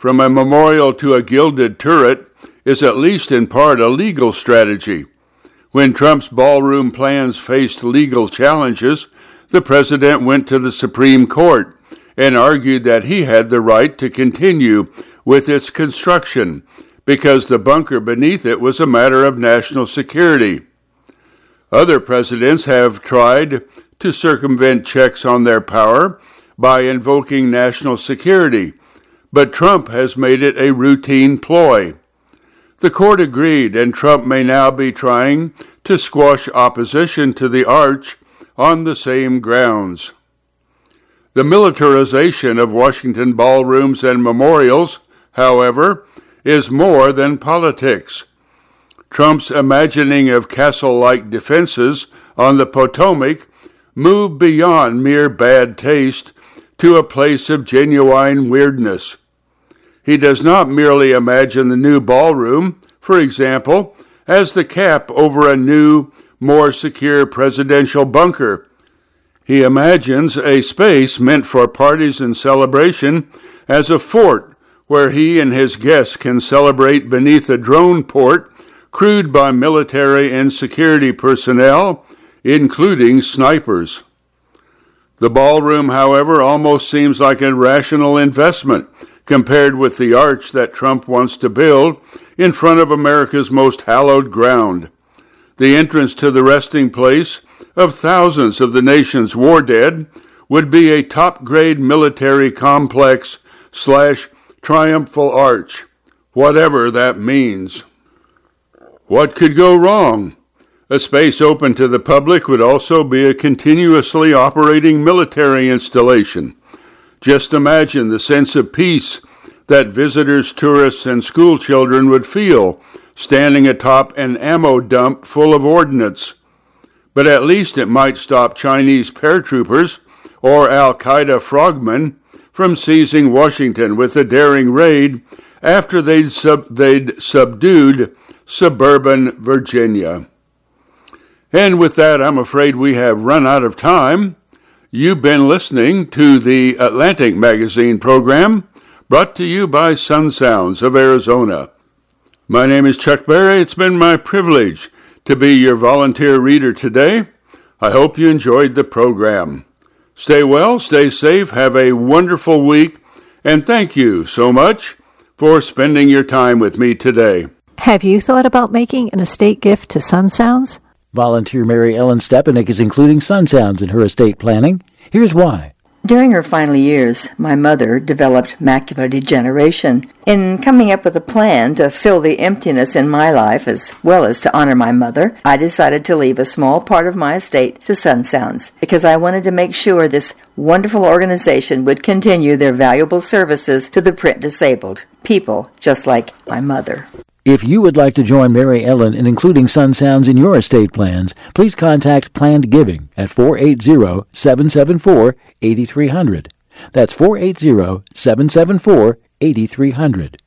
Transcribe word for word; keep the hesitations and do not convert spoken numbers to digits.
from a memorial to a gilded turret is at least in part a legal strategy. When Trump's ballroom plans faced legal challenges, the president went to the Supreme Court and argued that he had the right to continue with its construction because the bunker beneath it was a matter of national security. Other presidents have tried to circumvent checks on their power by invoking national security, but Trump has made it a routine ploy. The court agreed, and Trump may now be trying to squash opposition to the arch on the same grounds. The militarization of Washington ballrooms and memorials, however, is more than politics. Trump's imagining of castle-like defenses on the Potomac moved beyond mere bad taste to a place of genuine weirdness. He does not merely imagine the new ballroom, for example, as the cap over a new, more secure presidential bunker. He imagines a space meant for parties and celebration as a fort where he and his guests can celebrate beneath a drone port crewed by military and security personnel, including snipers. The ballroom, however, almost seems like a rational investment compared with the arch that Trump wants to build in front of America's most hallowed ground. The entrance to the resting place of thousands of the nation's war dead would be a top-grade military complex slash triumphal arch, whatever that means. What could go wrong? A space open to the public would also be a continuously operating military installation. Just imagine the sense of peace that visitors, tourists, and school children would feel standing atop an ammo dump full of ordnance. But at least it might stop Chinese paratroopers or Al-Qaeda frogmen from seizing Washington with a daring raid after they'd, sub- they'd subdued suburban Virginia. And with that, I'm afraid we have run out of time. You've been listening to the Atlantic Magazine program, brought to you by Sun Sounds of Arizona. My name is Chuck Berry. It's been my privilege to be your volunteer reader today. I hope you enjoyed the program. Stay well, stay safe, have a wonderful week, and thank you so much for spending your time with me today. Have you thought about making an estate gift to Sun Sounds? Volunteer Mary Ellen Stepanek is including Sun Sounds in her estate planning. Here's why. During her final years, my mother developed macular degeneration. In coming up with a plan to fill the emptiness in my life as well as to honor my mother, I decided to leave a small part of my estate to Sun Sounds because I wanted to make sure this wonderful organization would continue their valuable services to the print disabled, people just like my mother. If you would like to join Mary Ellen in including Sun Sounds in your estate plans, please contact Planned Giving at four eight zero, seven seven four, eight three zero zero. That's four eight zero, seven seven four, eight three zero zero.